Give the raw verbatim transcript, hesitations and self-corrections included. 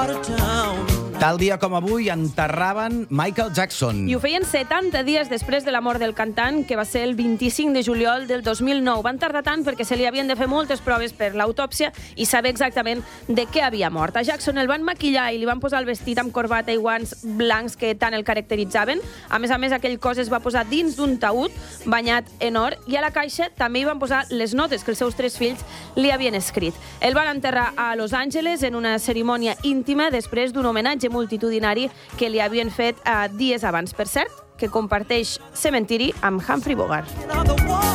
Tal dia com avui enterraven Michael Jackson. I ho feien setanta dies després de la mort del cantant, que va ser el vint-i-cinc de juliol del dos mil nou. Van tardar tant perquè se li havien de fer moltes proves per l'autòpsia i saber exactament de què havia mort. A Jackson el van maquillar i li van posar el vestit amb corbata i guants blancs que tant el caracteritzaven. A més a més, aquell cos es va posar dins d'un taüt banyat en or i a la caixa també hi van posar les notes que els seus tres fills li havien escrit. El van enterrar a Los Angeles en una cerimònia íntima després d'un homenatge multitudinari que li havien fet eh, dies abans. Per cert, que comparteix cementiri amb Humphrey Bogart.